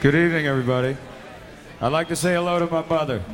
Good evening, everybody. I'd like to say hello to my mother.